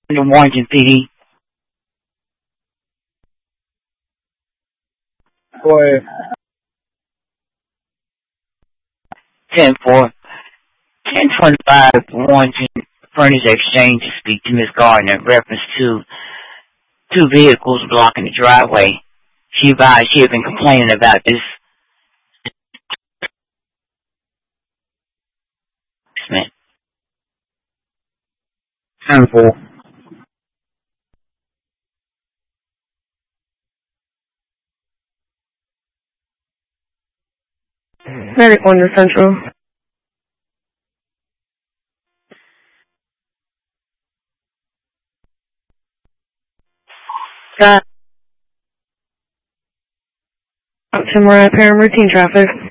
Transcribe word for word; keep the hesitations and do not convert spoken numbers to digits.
The Warrington P D. Go ahead. ten four. ten twenty-five Warrington Furniture Exchange to speak to Miss Gardner in reference to two vehicles blocking the driveway. She advised she had been complaining about this. ten four. Medic one to Central. Got up to more apparent routine traffic.